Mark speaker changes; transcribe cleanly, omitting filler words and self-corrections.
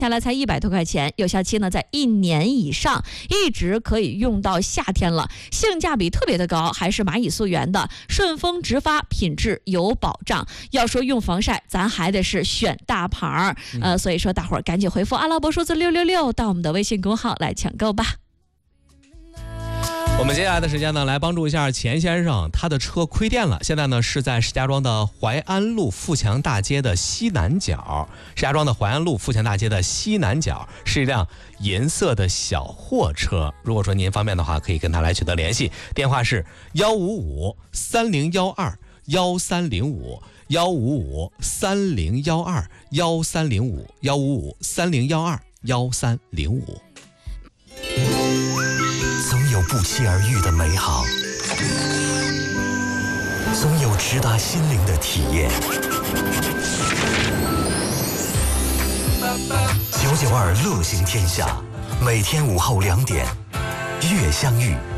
Speaker 1: 下来才100多块钱，有效期呢在1年以上，一直可以用到夏天了，性价比特别的高，还是蚂蚁溯源的，顺丰直发，品质有保障。要说用防晒，咱还得是选大牌儿，所以说大伙儿赶紧回复阿拉伯数字666到我们的微信公号来抢购吧。
Speaker 2: 我们接下来的时间呢，来帮助一下钱先生，他的车亏电了。现在呢是在石家庄的淮安路富强大街的西南角。石家庄的淮安路富强大街的西南角是一辆银色的小货车。如果说您方便的话，可以跟他来取得联系，电话是155-3012-1305，155-3012-1305，155-3012-1305。
Speaker 3: 总有不期而遇的美好，总有直达心灵的体验。992乐行天下，每天午后2点，乐相遇。